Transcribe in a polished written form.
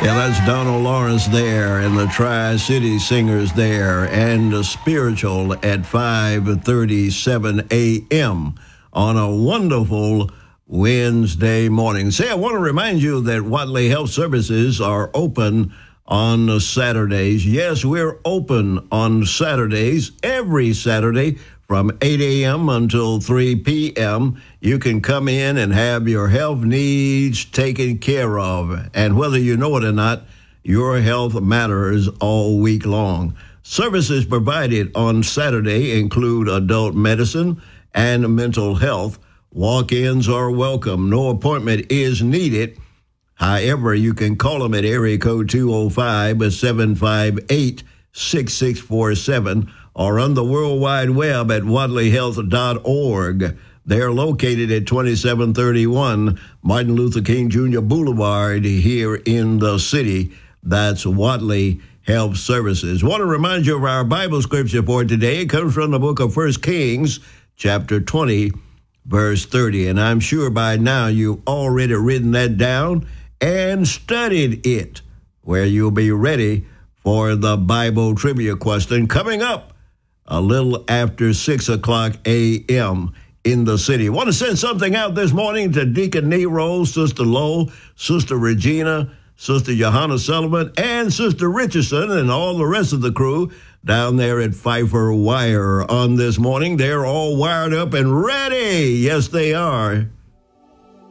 Yeah, that's Donald Lawrence there and the Tri-City Singers there and the Spiritual at 5:37 a.m. on a wonderful Wednesday morning. Say, I want to remind you that Watley Health Services are open on Saturdays. Yes, we're open on Saturdays, every Saturday from 8 a.m. until 3 p.m. You can come in and have your health needs taken care of. And whether you know it or not, your health matters all week long. Services provided on Saturday include adult medicine and mental health. Walk-ins are welcome. No appointment is needed. However, you can call them at area code 205-758-6647 or on the World Wide Web at watleyhealth.org. They're located at 2731 Martin Luther King Jr. Boulevard here in the city. That's Watley Health Services. I want to remind you of our Bible scripture for today. It comes from the book of 1 Kings, chapter 20, verse 30. And I'm sure by now you've already written that down and studied it, where you'll be ready for the Bible trivia question coming up a little after 6 o'clock a.m. in the city. I want to send something out this morning to Deacon Nero, Sister Lowe, Sister Regina, Sister Johanna Sullivan, and Sister Richardson, and all the rest of the crew down there at Pfeiffer Wire on this morning. They're all wired up and ready. Yes, they are.